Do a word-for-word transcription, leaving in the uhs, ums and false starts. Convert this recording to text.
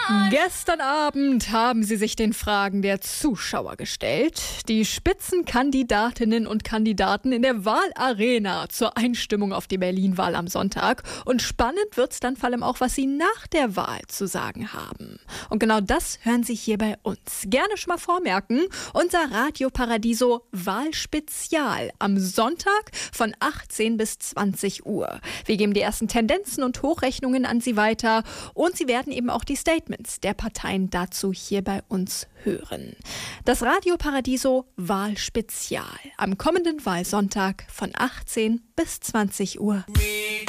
Gestern Abend haben sie sich den Fragen der Zuschauer gestellt. Die Spitzenkandidatinnen und Kandidaten in der Wahlarena zur Einstimmung auf die Berlin-Wahl am Sonntag. Und spannend wird's dann vor allem auch, was sie nach der Wahl zu sagen haben. Und genau das hören Sie hier bei uns. Gerne schon mal vormerken, unser Radio Paradiso Wahlspezial am Sonntag von achtzehn bis zwanzig Uhr. Wir geben die ersten Tendenzen und Hochrechnungen an Sie weiter und Sie werden eben auch die Statements der Parteien dazu hier bei uns hören. Das Radio Paradiso Wahlspezial am kommenden Wahlsonntag von achtzehn bis zwanzig Uhr.